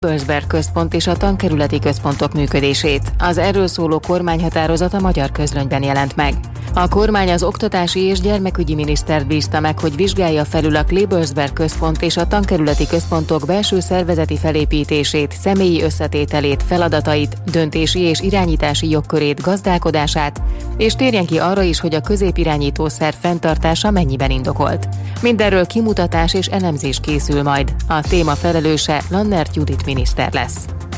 Lebersberg központ és a tankerületi központok működését. Az erről szóló kormányhatározat a Magyar Közlönyben jelent meg. A kormány az oktatási és gyermekügyi minisztert bízta meg, hogy vizsgálja felül a Lebersberg központ és a tankerületi központok belső szervezeti felépítését, személyi összetételét, feladatait, döntési és irányítási jogkörét, gazdálkodását, és térjen ki arra is, hogy a középirányítószerv fenntartása mennyiben indokolt. Mindenről kimutatás és elemzés készül majd. A téma felelőse Lannert Judit miniszter lesz.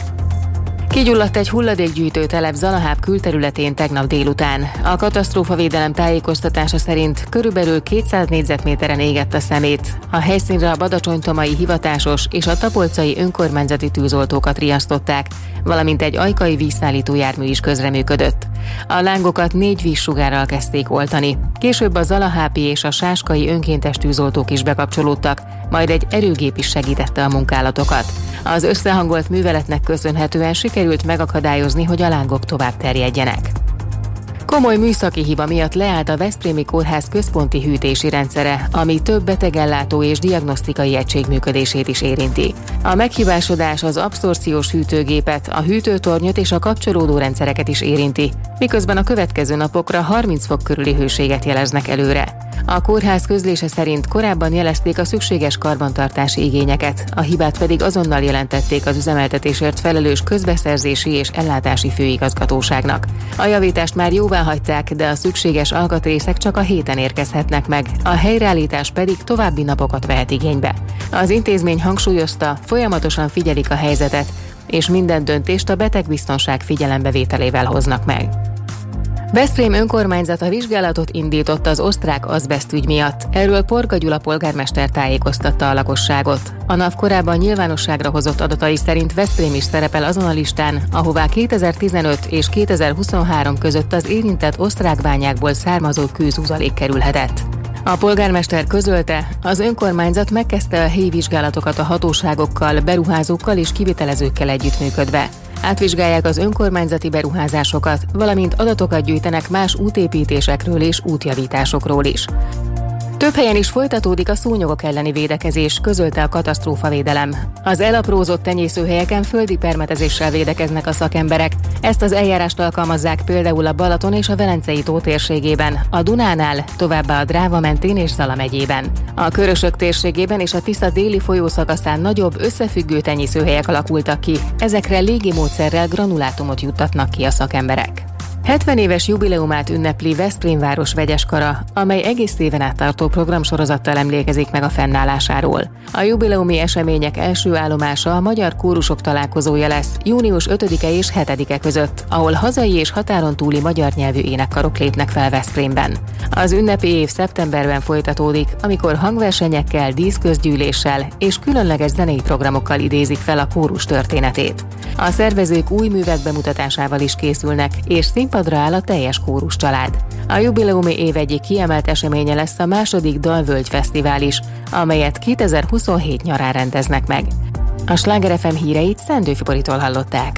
Kigyulladt egy hulladékgyűjtő telep Zalaháb külterületén tegnap délután. A katasztrófavédelem tájékoztatása szerint körülbelül 200 négyzetméteren égett a szemét. A helyszínre a badacsonytomai hivatásos és a tapolcai önkormányzati tűzoltókat riasztották, valamint egy ajkai vízszállító jármű is közreműködött. A lángokat 4 vízsugárral kezdték oltani. Később a zalahábi és a sáskai önkéntes tűzoltók is bekapcsolódtak, majd egy erőgép is segítette a munkálatokat. Az összehangolt műveletnek köszönhetően sikerült megakadályozni, hogy a lángok tovább terjedjenek. Komoly műszaki hiba miatt leállt a Veszprémi Kórház központi hűtési rendszere, ami több betegellátó és diagnosztikai egység működését is érinti. A meghibásodás az abszorpciós hűtőgépet, a hűtőtornyot és a kapcsolódó rendszereket is érinti, miközben a következő napokra 30 fok körüli hőséget jeleznek előre. A kórház közlése szerint korábban jelezték a szükséges karbantartási igényeket, a hibát pedig azonnal jelentették az üzemeltetésért felelős közbeszerzési és ellátási főigazgatóságnak. A javítást már jóváhagyták, de a szükséges alkatrészek csak a héten érkezhetnek meg, a helyreállítás pedig további napokat vehet igénybe. Az intézmény hangsúlyozta, folyamatosan figyelik a helyzetet, és minden döntést a betegbiztonság figyelembevételével hoznak meg. Veszprém önkormányzata vizsgálatot indított az osztrák azbesztügy miatt. Erről Porga Gyula polgármester tájékoztatta a lakosságot. A NAV korábban nyilvánosságra hozott adatai szerint Veszprém is szerepel azon a listán, ahová 2015 és 2023 között az érintett osztrák bányákból származó kőzuzalék kerülhetett. A polgármester közölte, az önkormányzat megkezdte a helyi vizsgálatokat a hatóságokkal, beruházókkal és kivitelezőkkel együttműködve. Átvizsgálják az önkormányzati beruházásokat, valamint adatokat gyűjtenek más útépítésekről és útjavításokról is. Több helyen is folytatódik a szúnyogok elleni védekezés, közölte a katasztrófavédelem. Az elaprózott tenyészőhelyeken földi permetezéssel védekeznek a szakemberek. Ezt az eljárást alkalmazzák például a Balaton és a Velencei tó térségében, a Dunánál, továbbá a Dráva mentén és Zala megyében. A Körösök térségében és a Tisza déli folyószakaszán nagyobb összefüggő tenyészőhelyek alakultak ki. Ezekre légimódszerrel granulátumot juttatnak ki a szakemberek. 70 éves jubileumát ünnepli Veszprém város vegyes kara, amely egész éven át tartó programsorozattal emlékezik meg a fennállásáról. A jubileumi események első állomása a Magyar Kórusok találkozója lesz június 5-e és 7-e között, ahol hazai és határon túli magyar nyelvű énekkarok lépnek fel Veszprémben. Az ünnepi év szeptemberben folytatódik, amikor hangversenyekkel, díszközgyűléssel és különleges zenei programokkal idézik fel a kórus történetét. A szervezők új művek bemutatásával is készülnek, és színpadra áll a teljes kórus család. A jubileumi év egyik kiemelt eseménye lesz a második Dalvölgy Fesztivál is, amelyet 2027 nyarán rendeznek meg. A Sláger FM híreit Szendőfi Boritól hallották.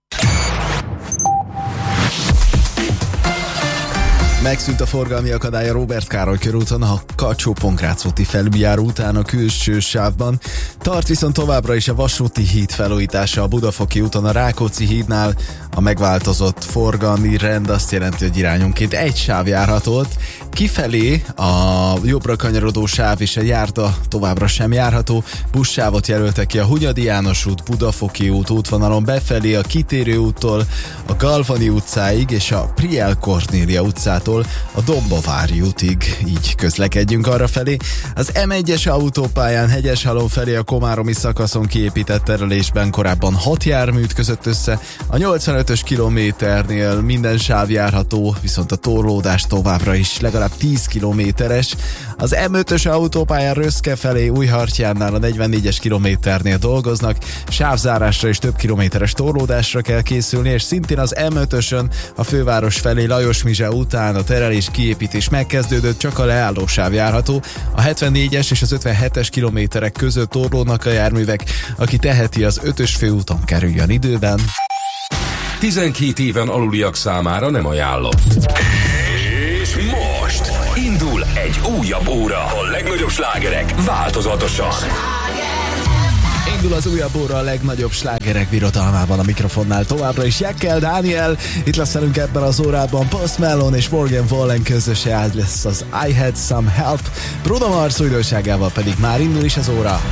Megszűnt a forgalmi akadály a Róbert Károly körúton, a Kacsó-Ponkrácz úti felüljáró után a külső sávban. Tart viszont továbbra is a vasúti híd felújítása a Budafoki úton a Rákóczi hídnál. A megváltozott forgalmi rend azt jelenti, hogy irányonként egy sáv járható. Kifelé a jobbra kanyarodó sáv és a járda továbbra sem járható. Buszsávot jelöltek ki a Hunyadi János út, Budafoki út útvonalon befelé a Kitérő úttól a Galvani utcáig és a Priel Kornélia utcától a Dombovári útig, így közlekedjünk arrafelé. Az M1-es autópályán Hegyeshalom felé a komáromi szakaszon kiépített terelésben korábban 6 jármű ütközött össze, a 85-ös kilométernél minden sáv járható, viszont a torlódás továbbra is legalább 10 kilométeres. Az M5-ös autópályán Röszke felé Újhartyánnál a 44-es kilométernél dolgoznak, sávzárásra és több kilométeres torlódásra kell készülni, és szintén az M5-ösön a főváros felé Lajos-Mizse után a terelés kiépítés megkezdődött, csak a leállósáv járható. A 74-es és az 57-es kilométerek között torlódnak a járművek, aki teheti, az 5-ös főúton kerüljön időben. 12 éven aluliak számára nem ajánlott. És most indul egy újabb óra. A legnagyobb slágerek változatosan. Indul az újabb óra a legnagyobb slágerek birodalmában, a mikrofonnál továbbra is Jekkel Dániel. Itt lesz velünk ebben az órában Post Malone és Morgan Wallen közöse, ez lesz az I Had Some Help. Bruno Mars újdonságával pedig már indul is az óra.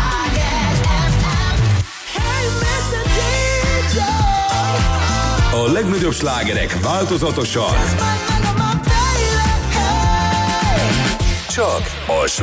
A legnagyobb slágerek változatosan. Csak a